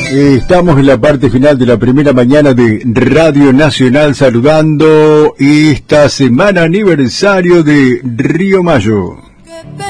Estamos en la parte final de la primera mañana de Radio Nacional, saludando esta semana aniversario de Río Mayo.